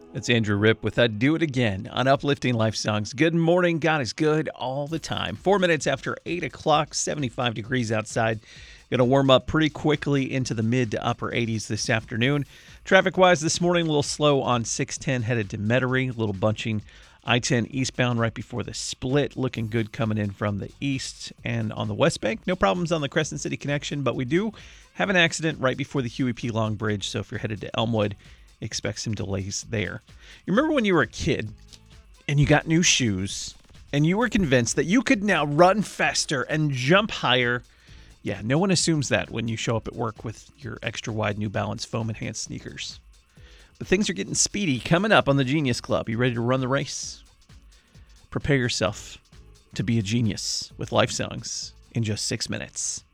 It's Andrew Ripp with Do It Again on Uplifting Life Songs. Good morning. God is good all the time. 4 minutes after 8 o'clock, 75 degrees outside. Going to warm up pretty quickly into the mid to upper 80s this afternoon. Traffic-wise this morning, a little slow on 610 headed to Metairie. A little bunching I-10 eastbound right before the split. Looking good coming in from the east and on the West Bank. No problems on the Crescent City connection, but we do have an accident right before the Huey P. Long Bridge. So if you're headed to Elmwood, expect some delays there. You remember when you were a kid and you got new shoes and you were convinced that you could now run faster and jump higher? Yeah, no one assumes that when you show up at work with your extra wide New Balance foam enhanced sneakers. But things are getting speedy. Coming up on the Genius Club. You ready to run the race? Prepare yourself to be a genius with Life Songs in just 6 minutes.